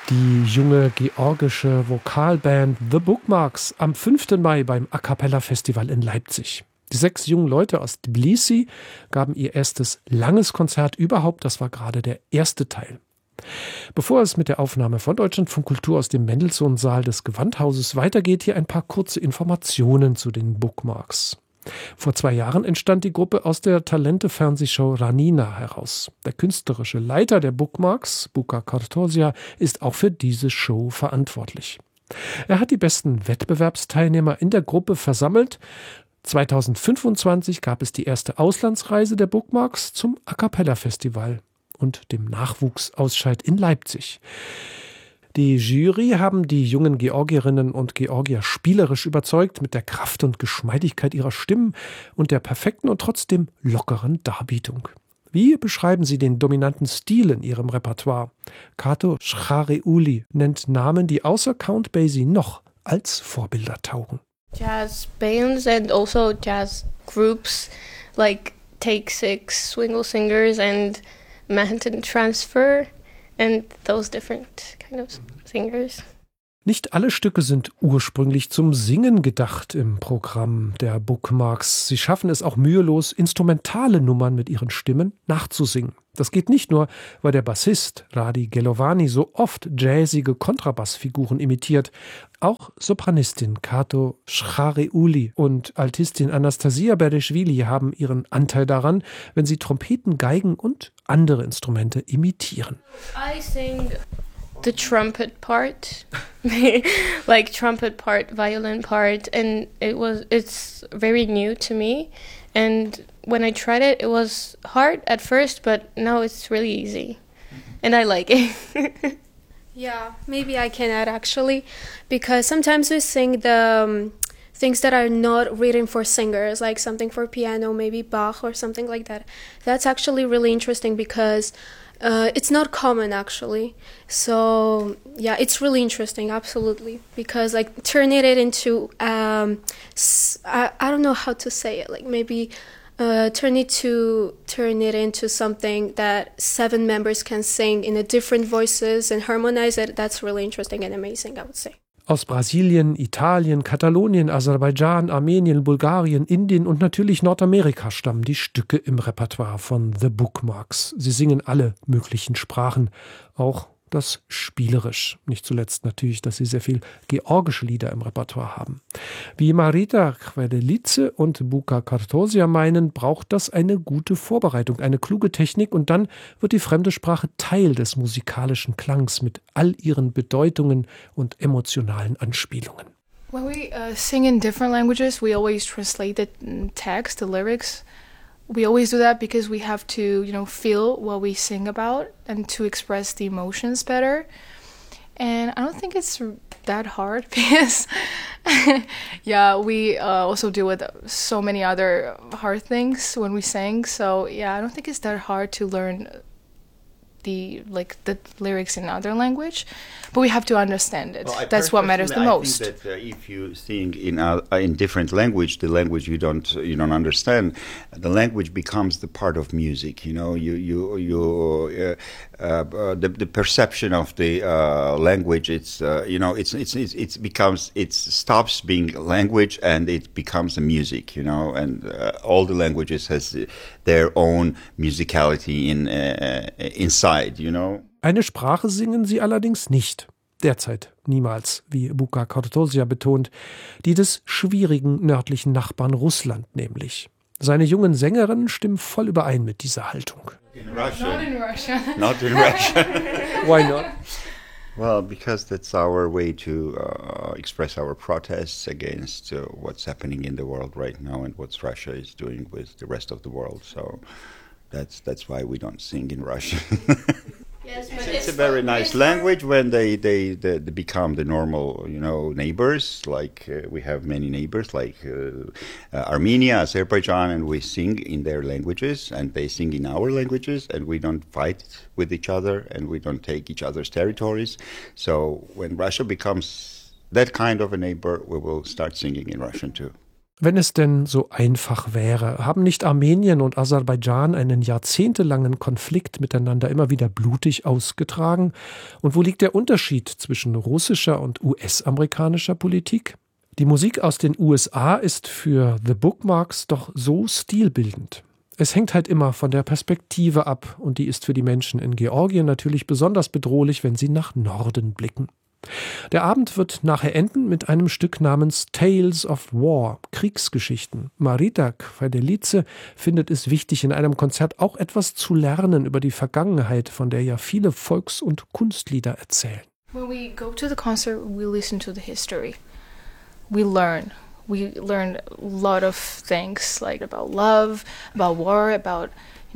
Die junge georgische Vokalband The Bookmarks am 5. Mai beim A Cappella Festival in Leipzig. Die 6 jungen Leute aus Tbilisi gaben ihr erstes langes Konzert überhaupt. Das war gerade der erste Teil. Bevor es mit der Aufnahme von Deutschlandfunk Kultur aus dem Mendelssohn-Saal des Gewandhauses weitergeht, hier ein paar kurze Informationen zu den Bookmarks. Vor 2 Jahren entstand die Gruppe aus der Talente-Fernsehshow Ranina heraus. Der künstlerische Leiter der Bookmarks, Buka Kartosia, ist auch für diese Show verantwortlich. Er hat die besten Wettbewerbsteilnehmer in der Gruppe versammelt. 2025 gab es die erste Auslandsreise der Bookmarks zum A Cappella Festival und dem Nachwuchsausscheid in Leipzig. Die Jury haben die jungen Georgierinnen und Georgier spielerisch überzeugt mit der Kraft und Geschmeidigkeit ihrer Stimmen und der perfekten und trotzdem lockeren Darbietung. Wie beschreiben sie den dominanten Stil in ihrem Repertoire? Kato Schrareuli nennt Namen, die außer Count Basie noch als Vorbilder taugen. Jazz bands and also jazz groups like Take Six, Swingle Singers and Manhattan Transfer and those different kind of singers. Nicht alle Stücke sind ursprünglich zum Singen gedacht im Programm der Bookmarks. Sie schaffen es auch mühelos, instrumentale Nummern mit ihren Stimmen nachzusingen. Das geht nicht nur, weil der Bassist Radi Gelovani so oft jazzige Kontrabassfiguren imitiert. Auch Sopranistin Kato Schrareuli und Altistin Anastasia Bereshvili haben ihren Anteil daran, wenn sie Trompeten, Geigen und andere Instrumente imitieren. I sing the trumpet part, like trumpet part, violin part, and it's very new to me. And when I tried it, it was hard at first, but now it's really easy, and I like it. Yeah, maybe I can add actually, because sometimes we sing the things that are not written for singers, like something for piano, maybe Bach or something like that. That's actually really interesting because it's not common actually. So yeah, it's really interesting, absolutely, because like turning it into I don't know how to say it, like maybe turn it into something that 7 members can sing in a different voices and harmonize it. That's really interesting and amazing, I would say. Aus Brasilien, Italien, Katalonien, Aserbaidschan, Armenien, Bulgarien, Indien und natürlich Nordamerika stammen die Stücke im Repertoire von The Bookmarks. Sie singen alle möglichen Sprachen, auch das spielerisch. Nicht zuletzt natürlich, dass sie sehr viel georgische Lieder im Repertoire haben. Wie Marita Chvedelice und Buka Kartosia meinen, braucht das eine gute Vorbereitung, eine kluge Technik und dann wird die fremde Sprache Teil des musikalischen Klangs mit all ihren Bedeutungen und emotionalen Anspielungen. When we sing in different languages, we always translate the text, the lyrics. We always do that because we have to, feel what we sing about and to express the emotions better. And I don't think it's that hard because, we also deal with so many other hard things when we sing. So, I don't think it's that hard to learn the lyrics in other language, but we have to understand it. Well, that's what matters the most. I think that if you sing in different language, the language you don't understand, the language becomes the part of music. The perception of the language. It stops being language and it becomes a music. And all the languages has their own musicality inside. Eine Sprache singen sie allerdings nicht. Derzeit niemals, wie Buka Kartosia betont, die des schwierigen nördlichen Nachbarn Russland nämlich. Seine jungen Sängerinnen stimmen voll überein mit dieser Haltung. In Russia. Not in Russia. Not in Russia. Why not? Well, because that's our way to express our protests against what's happening in the world right now and what Russia is doing with the rest of the world. So that's why we don't sing in Russian. Yes, but it's a very nice language when they become the normal, neighbors. Like we have many neighbors, like Armenia, Azerbaijan, and we sing in their languages, and they sing in our languages, and we don't fight with each other, and we don't take each other's territories. So when Russia becomes that kind of a neighbor, we will start singing in Russian too. Wenn es denn so einfach wäre, haben nicht Armenien und Aserbaidschan einen jahrzehntelangen Konflikt miteinander immer wieder blutig ausgetragen? Und wo liegt der Unterschied zwischen russischer und US-amerikanischer Politik? Die Musik aus den USA ist für The Bookmarks doch so stilbildend. Es hängt halt immer von der Perspektive ab und die ist für die Menschen in Georgien natürlich besonders bedrohlich, wenn sie nach Norden blicken. Der Abend wird nachher enden mit einem Stück namens Tales of War, Kriegsgeschichten. Maritak Fedelice findet es wichtig, in einem Konzert auch etwas zu lernen über die Vergangenheit, von der ja viele Volks- und Kunstlieder erzählen. When we go to the concert, we listen to the history. We learn. We learn a lot of things, like about love, about war, about,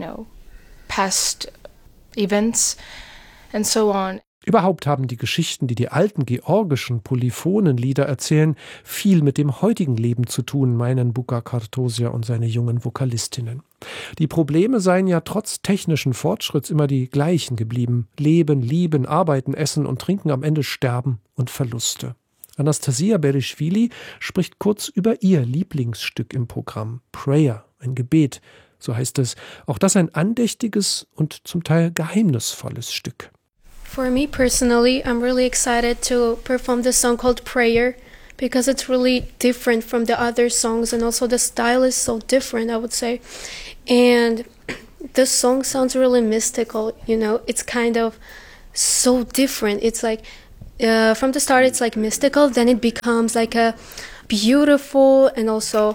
past events and so on. Überhaupt haben die Geschichten, die die alten georgischen polyphonen Lieder erzählen, viel mit dem heutigen Leben zu tun, meinen Buka Kartosia und seine jungen Vokalistinnen. Die Probleme seien ja trotz technischen Fortschritts immer die gleichen geblieben. Leben, lieben, arbeiten, essen und trinken, am Ende sterben und Verluste. Anastasia Berischvili spricht kurz über ihr Lieblingsstück im Programm, Prayer, ein Gebet, so heißt es. Auch das ein andächtiges und zum Teil geheimnisvolles Stück. For me personally, I'm really excited to perform the song called Prayer because it's really different from the other songs and also the style is so different, I would say. And the song sounds really mystical, it's kind of so different. It's like, from the start it's like mystical, then it becomes like a beautiful and also,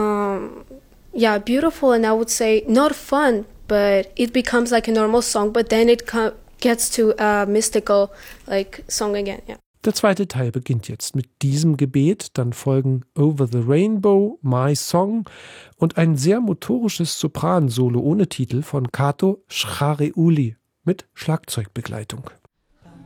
beautiful and I would say not fun, but it becomes like a normal song, but then it gets to a mystical song again. Yeah. Der zweite Teil beginnt jetzt mit diesem Gebet, dann folgen Over the Rainbow, My Song und ein sehr motorisches Sopransolo ohne Titel von Kato Schrareuli mit Schlagzeugbegleitung.